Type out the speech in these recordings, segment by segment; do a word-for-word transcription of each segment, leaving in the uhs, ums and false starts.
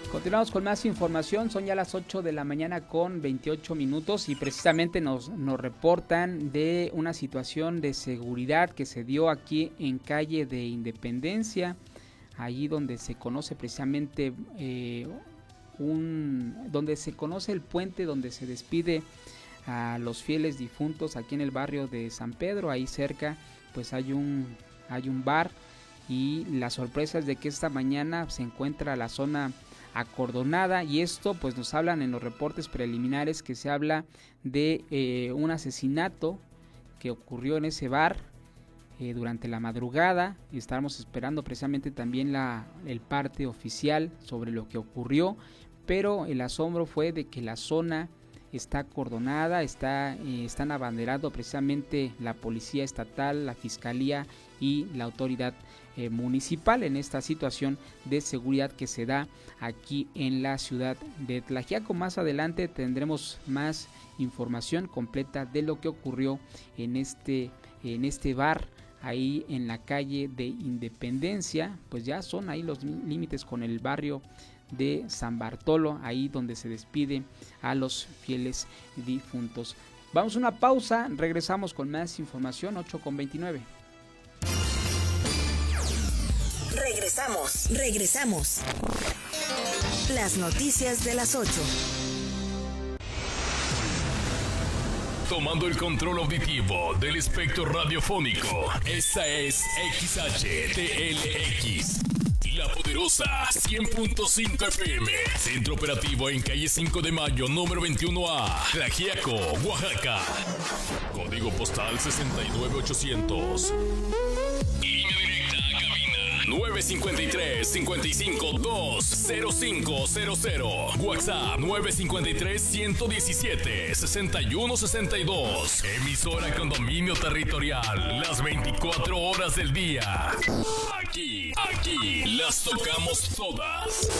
Continuamos con más información, son ya las ocho de la mañana con veintiocho minutos y precisamente nos, nos reportan de una situación de seguridad que se dio aquí en calle de Independencia, allí donde se conoce precisamente eh, un, donde se conoce el puente donde se despide a los fieles difuntos aquí en el barrio de San Pedro. Ahí cerca pues hay un, hay un bar y la sorpresa es de que esta mañana se encuentra la zona acordonada y esto pues nos hablan en los reportes preliminares que se habla de eh, un asesinato que ocurrió en ese bar eh, durante la madrugada. Estamos esperando precisamente también la, el parte oficial sobre lo que ocurrió, pero el asombro fue de que la zona está acordonada, está, eh, están abanderando precisamente la policía estatal, la fiscalía y la autoridad eh, municipal en esta situación de seguridad que se da aquí en la ciudad de Tlaxiaco. Más adelante tendremos más información completa de lo que ocurrió en este, en este bar ahí en la calle de Independencia. Pues ya son ahí los límites con el barrio de San Bartolo, ahí donde se despide a los fieles difuntos. Vamos a una pausa, regresamos con más información, ocho con veintinueve. Regresamos, regresamos. Las noticias de las ocho. Tomando el control auditivo del espectro radiofónico, esta es X H T L X. La Poderosa cien punto cinco F M. Centro operativo en calle cinco de mayo, número veintiuno A, Tlaxiaco, Oaxaca. Código postal sesenta y nueve ochocientos. Línea directa a cabina nueve cinco tres, cinco cinco dos, cero cinco cero cero. WhatsApp nueve cinco tres, uno uno siete, seis uno seis dos. Emisora con dominio territorial las veinticuatro horas del día. Aquí, aquí las tocamos todas.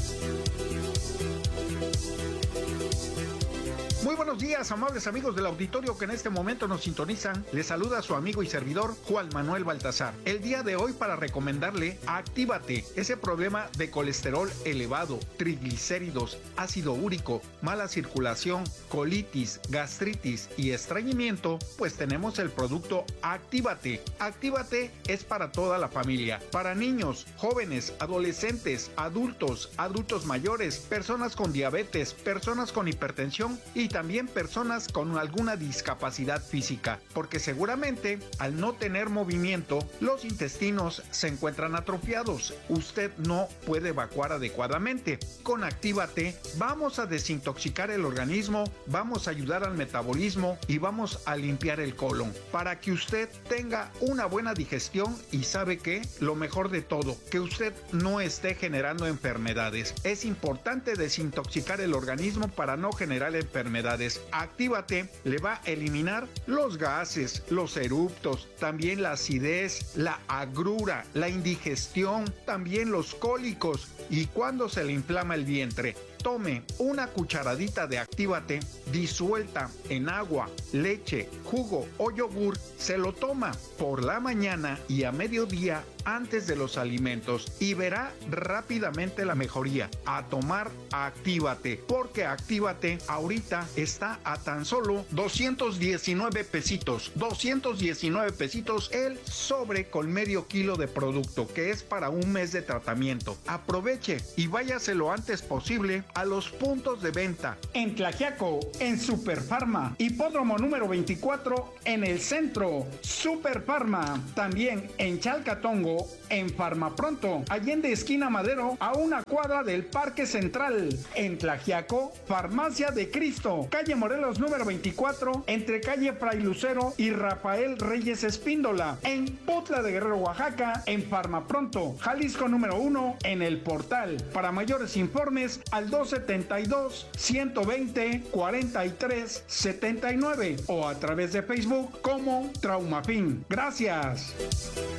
Muy buenos días, amables amigos del auditorio que en este momento nos sintonizan. Les saluda su amigo y servidor Juan Manuel Baltazar. El día de hoy para recomendarle Actívate, ese problema de colesterol elevado, triglicéridos, ácido úrico, mala circulación, colitis, gastritis y estreñimiento, pues tenemos el producto Actívate. Actívate es para toda la familia, para niños, jóvenes, adolescentes, adultos, adultos mayores, personas con diabetes, personas con hipertensión y también personas con alguna discapacidad física, porque seguramente al no tener movimiento los intestinos se encuentran atrofiados, usted no puede evacuar adecuadamente. Con Actívate vamos a desintoxicar el organismo, vamos a ayudar al metabolismo y vamos a limpiar el colon para que usted tenga una buena digestión y sabe que lo mejor de todo, que usted no esté generando enfermedades. Es importante desintoxicar el organismo para no generar enfermedades. Actívate le va a eliminar los gases, los eruptos, también la acidez, la agrura, la indigestión, también los cólicos y cuando se le inflama el vientre. Tome una cucharadita de Actívate disuelta en agua, leche, jugo o yogur, se lo toma por la mañana y a mediodía antes de los alimentos y verá rápidamente la mejoría. A tomar Actívate, porque Actívate ahorita está a tan solo doscientos diecinueve pesitos, doscientos diecinueve pesitos el sobre con medio kilo de producto, que es para un mes de tratamiento. Aproveche y váyase lo antes posible a los puntos de venta. En Tlaxiaco, en Superfarma, Hipódromo número veinticuatro, en el centro, Superfarma. También en Chalcatongo, en Farmapronto, Allende esquina Madero, a una cuadra del Parque Central. En Tlaxiaco, Farmacia de Cristo, calle Morelos número veinticuatro, entre calle Fray Lucero y Rafael Reyes Espíndola. En Putla de Guerrero, Oaxaca, en Farmapronto, Jalisco número uno, en El Portal. Para mayores informes, al dos setenta y dos, ciento veinte, cuarenta y tres, setenta y nueve o a través de Facebook como Traumafin. Gracias.